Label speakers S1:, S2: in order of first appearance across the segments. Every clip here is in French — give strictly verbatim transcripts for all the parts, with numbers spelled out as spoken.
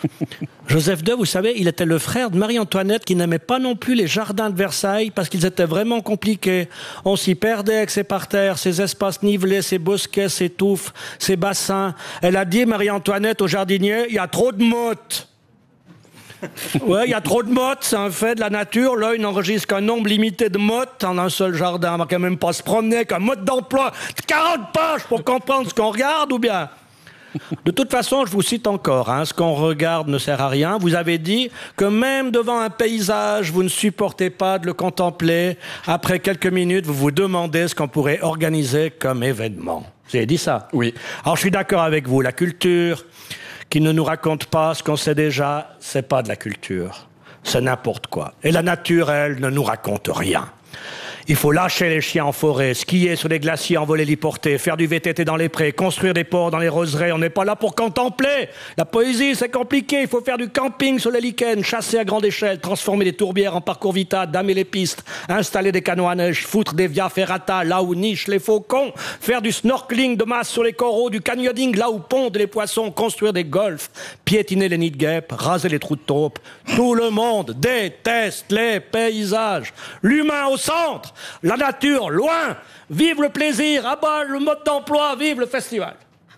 S1: Joseph deux, vous savez, il était le frère de Marie-Antoinette qui n'aimait pas non plus les jardins de Versailles parce qu'ils étaient vraiment compliqués. On s'y perdait avec ses parterres, ses espaces nivelés, ses bosquets, ses touffes, ses bassins. Elle a dit, Marie-Antoinette, au jardinier, il y a trop de mottes. Ouais, il y a trop de mottes, c'est un fait de la nature. L'œil n'enregistre qu'un nombre limité de mottes en un seul jardin. On va quand même pas se promener avec un mode d'emploi de quarante pages pour comprendre ce qu'on regarde, ou bien? De toute façon, je vous cite encore, hein, ce qu'on regarde ne sert à rien. Vous avez dit que même devant un paysage, vous ne supportez pas de le contempler. Après quelques minutes, vous vous demandez ce qu'on pourrait organiser comme événement. Vous avez dit ça?
S2: Oui.
S1: Alors, je suis d'accord avec vous. La culture qui ne nous raconte pas ce qu'on sait déjà, c'est pas de la culture. C'est n'importe quoi. Et la nature, elle, ne nous raconte rien. Il faut lâcher les chiens en forêt, skier sur les glaciers, envoler l'hyporter, faire du V T T dans les prés, construire des ports dans les roseraies. On n'est pas là pour contempler. La poésie, c'est compliqué. Il faut faire du camping sur les lichens, chasser à grande échelle, transformer des tourbières en parcours vita, damer les pistes, installer des canots à neige, foutre des via ferrata là où nichent les faucons, faire du snorkeling de masse sur les coraux, du canyoning là où pondent les poissons, construire des golfs, piétiner les nids de guêpes, raser les trous de taupe. Tout le monde déteste les paysages. L'humain au centre. La nature, loin. Vive le plaisir, à bas le mode d'emploi, vive le festival.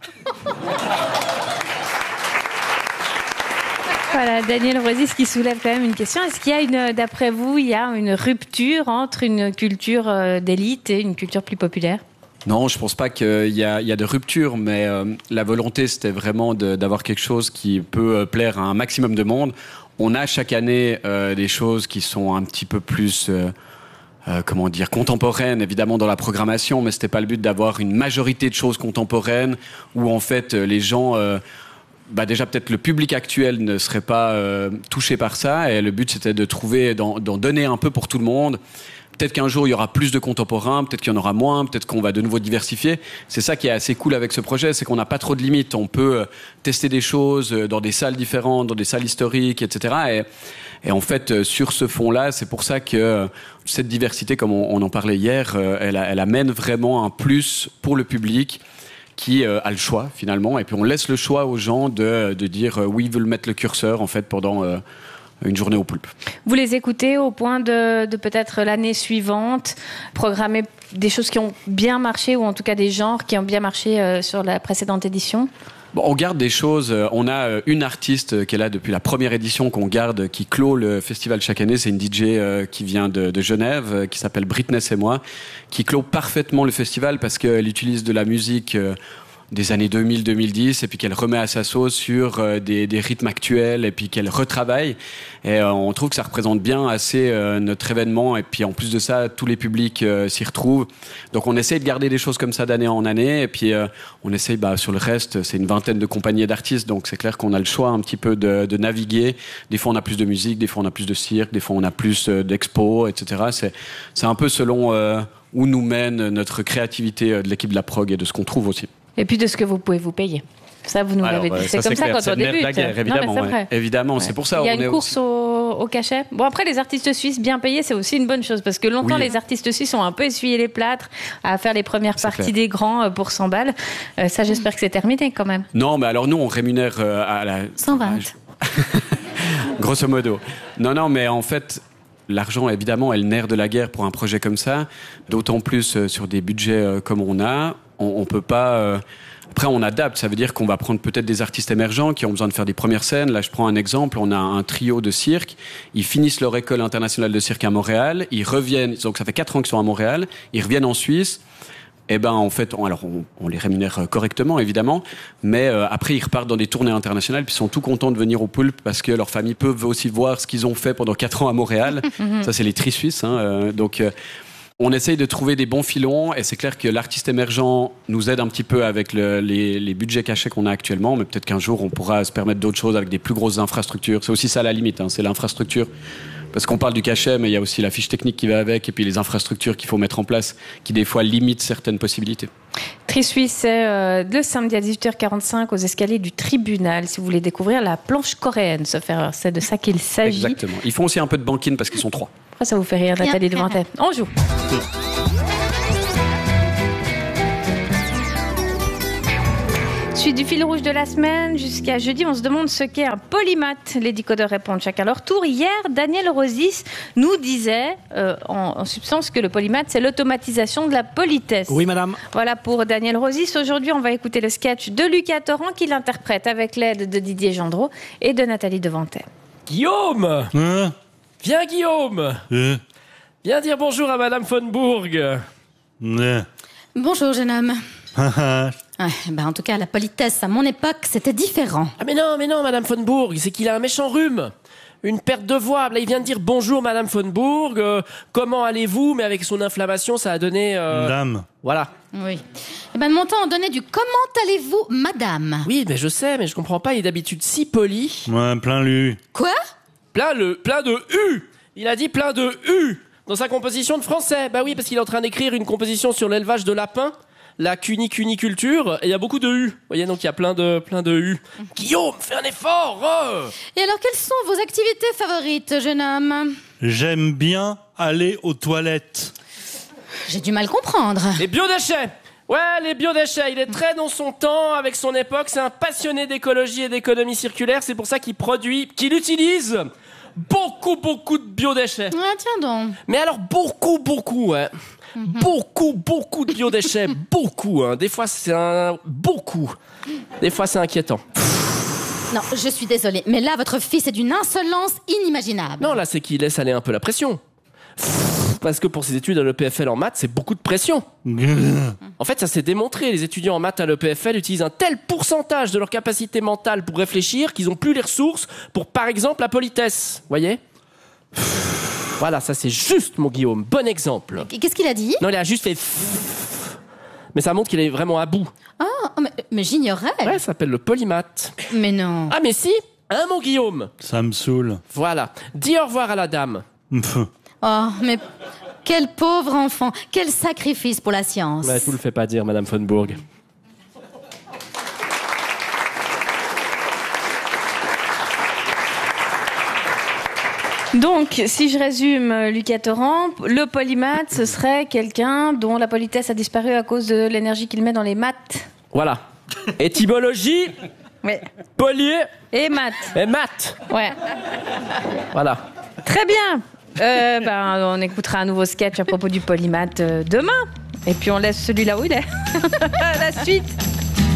S3: Voilà, Daniel Roisy, qui soulève quand même une question. Est-ce qu'il y a, une, d'après vous, il y a une rupture entre une culture d'élite et une culture plus populaire ?
S2: Non, je pense pas qu'il y a, il y a de rupture, mais euh, la volonté, c'était vraiment de, d'avoir quelque chose qui peut euh, plaire à un maximum de monde. On a chaque année euh, des choses qui sont un petit peu plus... Euh, Euh, comment dire, contemporaine, évidemment, dans la programmation, mais c'était pas le but d'avoir une majorité de choses contemporaines où, en fait, les gens... Euh, bah déjà, peut-être le public actuel ne serait pas euh, touché par ça, et le but, c'était de trouver, d'en, d'en donner un peu pour tout le monde. Peut-être qu'un jour, il y aura plus de contemporains, peut-être qu'il y en aura moins, peut-être qu'on va de nouveau diversifier. C'est ça qui est assez cool avec ce projet, c'est qu'on n'a pas trop de limites. On peut tester des choses dans des salles différentes, dans des salles historiques, et cetera. Et, et en fait, sur ce fond-là, c'est pour ça que cette diversité, comme on, on en parlait hier, elle, elle amène vraiment un plus pour le public qui euh, a le choix, finalement. Et puis, on laisse le choix aux gens de, de dire euh, oui, ils veulent mettre le curseur, en fait, pendant... Euh, une journée au Poulpe.
S3: Vous les écoutez au point de, de peut-être l'année suivante programmer des choses qui ont bien marché, ou en tout cas des genres qui ont bien marché euh, sur la précédente édition?
S2: Bon, on garde des choses. On a une artiste qui est là depuis la première édition qu'on garde, qui clôt le festival chaque année. C'est une D J qui vient de, de Genève, qui s'appelle Britney et moi, qui clôt parfaitement le festival parce qu'elle utilise de la musique des années deux mille deux mille dix, et puis qu'elle remet à sa sauce sur euh, des, des rythmes actuels, et puis qu'elle retravaille. Et euh, on trouve que ça représente bien assez euh, notre événement, et puis en plus de ça, tous les publics euh, s'y retrouvent. Donc on essaye de garder des choses comme ça d'année en année, et puis euh, on essaye, bah, sur le reste, c'est une vingtaine de compagnies d'artistes, donc c'est clair qu'on a le choix un petit peu de, de naviguer. Des fois on a plus de musique, des fois on a plus de cirque, des fois on a plus euh, d'expos, et cetera. C'est, c'est un peu selon euh, où nous mène notre créativité de l'équipe de la prog et de ce qu'on trouve aussi.
S3: Et puis de ce que vous pouvez vous payer. Ça, vous nous
S2: Alors,
S3: l'avez dit. C'est
S2: ça,
S3: comme
S2: c'est
S3: ça
S2: clair.
S3: quand
S2: c'est
S3: on débute.
S2: La guerre, évidemment,
S3: non, c'est
S2: ouais. Évidemment,
S3: ouais.
S2: C'est pour ça.
S3: Il y a
S2: on
S3: une
S2: est
S3: course
S2: aussi...
S3: au, au cachet. Bon, après, les artistes suisses bien payés, c'est aussi une bonne chose, parce que longtemps,
S2: oui.
S3: les artistes suisses ont un peu essuyé les plâtres à faire les premières
S2: c'est
S3: parties
S2: clair.
S3: des grands pour cent balles. Euh, ça, j'espère que c'est terminé quand même.
S2: Non, mais alors nous, on rémunère euh, à la...
S3: cent vingt.
S2: Grosso modo. Non, non, mais en fait... L'argent, évidemment, est le nerf de la guerre pour un projet comme ça, d'autant plus euh, sur des budgets euh, comme on a. On ne peut pas... Euh... Après, on adapte. Ça veut dire qu'on va prendre peut-être des artistes émergents qui ont besoin de faire des premières scènes. Là, je prends un exemple. On a un trio de cirque. Ils finissent leur école internationale de cirque à Montréal. Ils reviennent... Donc, ça fait quatre ans qu'ils sont à Montréal. Ils reviennent en Suisse. Eh ben, en fait, on, alors on, on les rémunère correctement, évidemment, mais euh, après, ils repartent dans des tournées internationales, puis ils sont tout contents de venir au Poulpe parce que leur famille peut aussi voir ce qu'ils ont fait pendant quatre ans à Montréal. Ça, c'est les tri-suisses. Hein, euh, donc, euh, on essaye de trouver des bons filons, et c'est clair que l'artiste émergent nous aide un petit peu avec le, les, les budgets cachés qu'on a actuellement, mais peut-être qu'un jour, on pourra se permettre d'autres choses avec des plus grosses infrastructures. C'est aussi ça la limite, hein, c'est l'infrastructure. Parce qu'on parle du cachet, mais il y a aussi la fiche technique qui va avec, et puis les infrastructures qu'il faut mettre en place, qui des fois limitent certaines possibilités.
S3: Tri-Suisse, c'est euh, le samedi à dix-huit heures quarante-cinq aux escaliers du tribunal, si vous voulez découvrir la planche coréenne. C'est de ça qu'il s'agit.
S2: Exactement. Ils font aussi un peu de banquine parce qu'ils sont trois.
S3: Après, ça vous fait rire, Nathalie Devantet. On joue. Suite du fil rouge de la semaine, jusqu'à jeudi, on se demande ce qu'est un polymathe. Les décodeurs répondent chacun leur tour. Hier, Daniel Rosis nous disait, euh, en, en substance, que le polymathe, c'est l'automatisation de la politesse.
S1: Oui, madame.
S3: Voilà pour Daniel Rosis. Aujourd'hui, on va écouter le sketch de Lucas Torrent qui l'interprète avec l'aide de Didier Gendreau et de Nathalie Devantet.
S4: Guillaume
S5: Hein
S4: Viens, Guillaume
S5: Euh
S4: Viens dire bonjour à Madame von Bourg.
S5: euh.
S6: Bonjour, jeune homme.
S5: Ah,
S6: Ouais, ben, en tout cas, la politesse, à mon époque, c'était différent.
S4: Ah mais non, mais non, Madame von Bourg, c'est qu'il a un méchant rhume. Une perte de voix. Là, il vient de dire bonjour, Madame von Bourg. euh, comment allez-vous? Mais avec son inflammation, ça a donné... euh,
S5: Madame.
S4: Voilà.
S6: Oui. Et ben, de mon temps, on donnait du comment allez-vous, madame?
S4: Oui, mais je sais, mais je comprends pas. Il est d'habitude si poli.
S5: Ouais, plein lu.
S6: Quoi?
S4: Plein, le, plein de U. Il a dit plein de U dans sa composition de français. Bah oui, parce qu'il est en train d'écrire une composition sur l'élevage de lapins. La cunicuniculture, et il y a beaucoup de U. Vous voyez, donc il y a plein de, plein de U. Guillaume, fais un effort oh
S6: Et alors, quelles sont vos activités favorites, jeune homme?
S5: J'aime bien aller aux toilettes.
S6: J'ai du mal comprendre.
S4: Les biodéchets. Ouais, les biodéchets. Il est très dans son temps, avec son époque. C'est un passionné d'écologie et d'économie circulaire. C'est pour ça qu'il produit, qu'il utilise beaucoup, beaucoup de biodéchets.
S6: Ah, tiens donc.
S4: Mais alors, beaucoup, beaucoup, ouais. Beaucoup, beaucoup de biodéchets. Beaucoup, hein. Des fois, c'est un... Beaucoup. Des fois, c'est inquiétant.
S6: Non, je suis désolée, mais là, votre fils est d'une insolence inimaginable.
S4: Non, là, c'est qu'il laisse aller un peu la pression. Parce que pour ses études à l'E P F L en maths, c'est beaucoup de pression. En fait, ça s'est démontré. Les étudiants en maths à l'E P F L utilisent un tel pourcentage de leur capacité mentale pour réfléchir qu'ils n'ont plus les ressources pour, par exemple, la politesse. Voyez ? Voilà, ça c'est juste, mon Guillaume. Bon exemple.
S6: Qu'est-ce qu'il a dit?
S4: Non, il a juste fait... Mais ça montre qu'il est vraiment à bout.
S6: Ah, mais, mais j'ignorais.
S4: Ouais, ça s'appelle le polymathe.
S6: Mais non.
S4: Ah, mais si, hein, mon Guillaume?
S5: Ça me saoule.
S4: Voilà. Dis au revoir à la dame.
S6: Oh, mais quel pauvre enfant. Quel sacrifice pour la science.
S4: Ouais, tout le fait pas dire, Madame von Bourg.
S3: Donc, si je résume, Lucas Torrent, le polymathe, ce serait quelqu'un dont la politesse a disparu à cause de l'énergie qu'il met dans les maths.
S4: Voilà. Étymologie,
S3: Ouais.
S4: poly
S3: Et maths.
S4: et maths.
S3: Ouais.
S4: Voilà.
S3: Très bien. Euh, ben, on écoutera un nouveau sketch à propos du polymathe euh, demain. Et puis on laisse celui-là où il est. La suite.